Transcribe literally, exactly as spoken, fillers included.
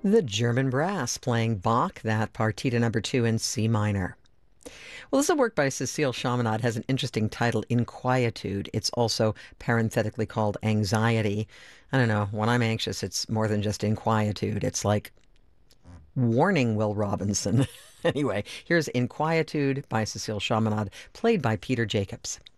The German Brass playing Bach, that Partita number two in C minor. Well, this is a work by Cecile Chaminade. It has an interesting title, Inquietude. It's also parenthetically called Anxiety. I don't know. When I'm anxious, it's more than just inquietude. It's like, warning, Will Robinson. Anyway, here's Inquietude by Cecile Chaminade, played by Peter Jacobs.